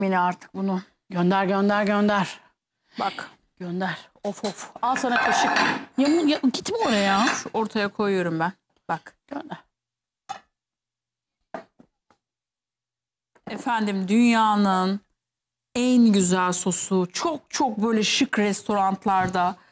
Mine artık bunu gönder gönder gönder. Bak Gönder. Of of. Al sana kaşık. Gitme oraya. şu ortaya koyuyorum ben. Bak. Gönder. Efendim dünyanın en güzel sosu. Çok çok böyle şık restoranlarda